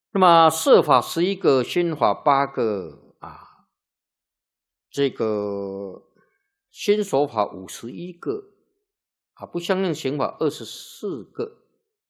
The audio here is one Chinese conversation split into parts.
那么色法11个，心法8个啊，这个心所法51个啊，不相应行法24个。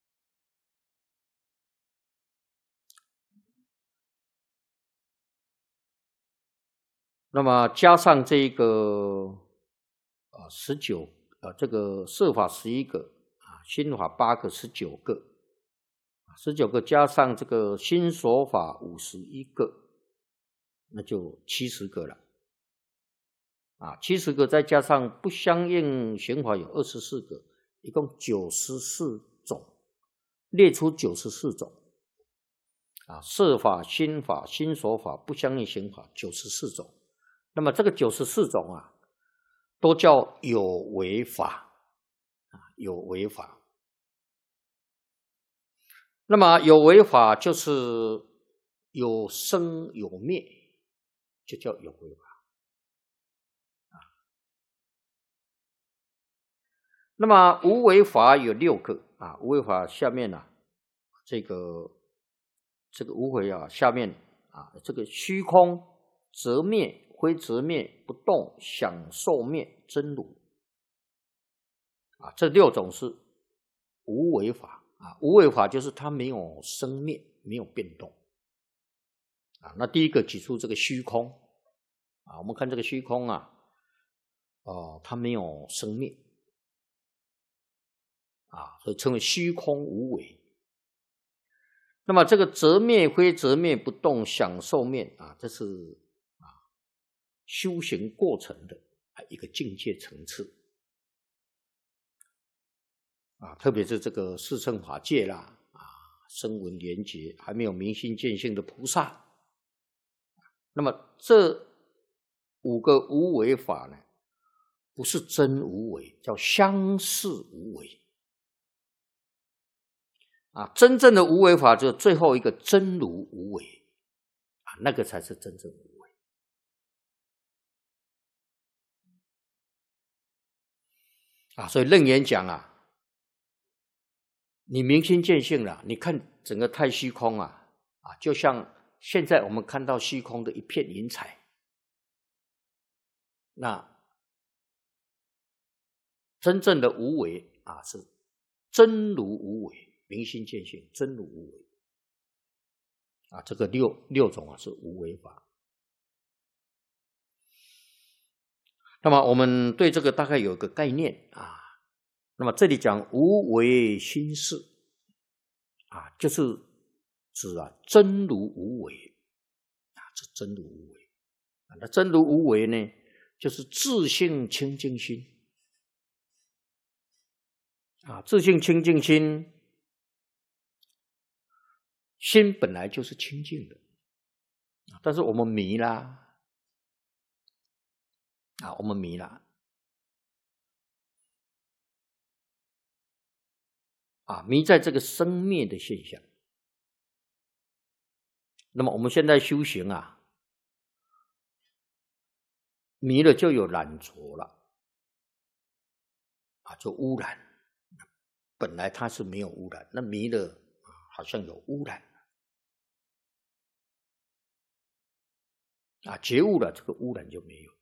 那么加上这个19这个色法11个啊，心法8个，19个，19个加上这个心所法51个，那就70个了啊，70个再加上不相应行法有24个，一共94种，列出94种啊，色法、心法、心所法、不相应行法94种。那么这个94种啊，都叫有为法啊，有为法。那么有为法就是有生有灭，就叫有为法啊。那么无为法有6个啊，无为法下面啊，这个无为啊，下面啊，这个虚空、则灭、非则灭、不动、享受灭、真如啊，这6种是无为法啊。无为法就是它没有生灭，没有变动啊。那第一个举出这个虚空啊，我们看这个虚空啊，它没有生灭啊，所以称为虚空无为。那么这个则灭、非则灭、不动、享受灭啊，这是修行过程的一个境界层次啊，特别是这个四乘法界啦啊，声闻缘觉还没有明心见性的菩萨，那么这5个无为法呢，不是真无为，叫相似无为啊。真正的无为法就是最后一个真如无为啊，那个才是真正无为啊。所以楞严讲啊，你明心见性了，你看整个太虚空啊，就像现在我们看到虚空的一片云彩，那真正的无为啊，是真如无为，明心见性，真如无为啊。这个六种啊是无为法。那么我们对这个大概有个概念啊。那么这里讲无为心事啊，就是指真如无为啊，这真如无为啊。那真如无为呢，就是自性清净心啊，自性清净心，心本来就是清净的，但是我们迷啦啊，我们迷啦啊，迷在这个生灭的现象。那么我们现在修行啊，迷了就有染着了啊，就污染。本来它是没有污染，那迷了好像有污染啊，觉悟了这个污染就没有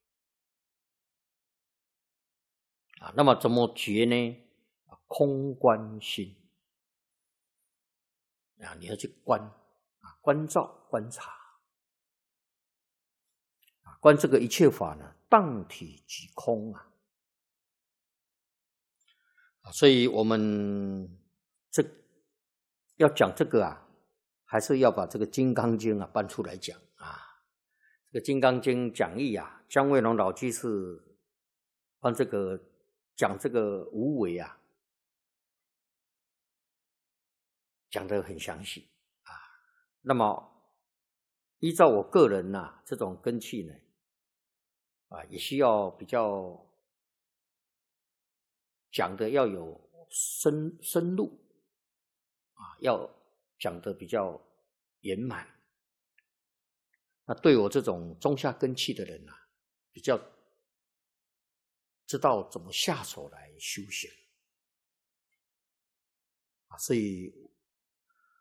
啊。那么怎么觉呢？空观心啊，你要去观啊，关照观察啊，观这个一切法呢，当体即空啊。所以我们要讲这个啊，还是要把这个《金刚经》啊搬出来讲啊。这个《金刚经》讲义啊，姜维龙老居士帮这个讲这个无为啊，讲得很详细啊。那么依照我个人这种根器呢也需要比较讲的要有深入要讲的比较圆满。那对我这种中下根器的人比较知道怎么下手来修行所以